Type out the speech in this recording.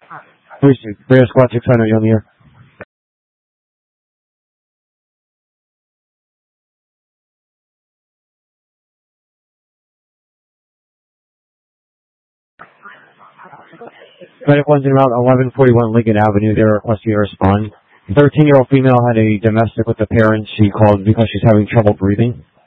Radio Squad 600, you're on the air. Medic one's in route 1141 Lincoln Avenue. They're requesting you to respond. 13-year-old female had a domestic with the parents. She called because she's having trouble breathing.